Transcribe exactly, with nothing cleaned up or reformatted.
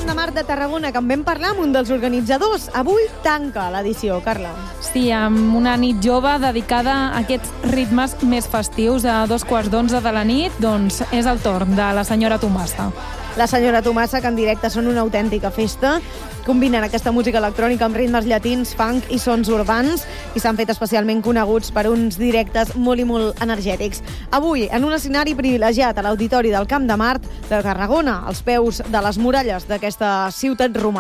Camp de Mart de Tarragona, que en vam parlar amb un dels organitzadors. Avui tanca l'edició, Carla. Sí, amb una nit jove dedicada a aquests ritmes més festius. A dos quarts d'onze de la nit, doncs és el torn de la senyora Tomassa. La senyora Tomassa, que en directe són una autèntica festa. Combinen aquesta música electrònica amb ritmes llatins, funk i sons urbans, i s'han fet especialment coneguts per uns directes molt i molt energètics. Avui, en un escenari privilegiat a l'Auditori del Camp de Mart de Tarragona, als peus de les muralles d'aquesta ciutat romana.